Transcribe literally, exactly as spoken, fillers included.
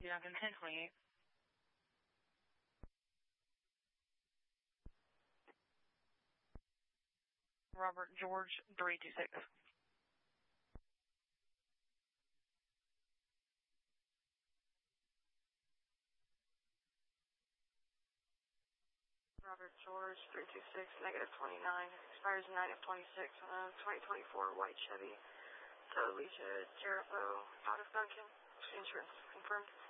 Duncan ten twenty-eight. Robert George three two six. Robert George three two six, negative twenty-nine, expires nine of twenty-six, uh, twenty twenty-four white Chevy, Alicia Jericho, out of Duncan, insurance confirmed.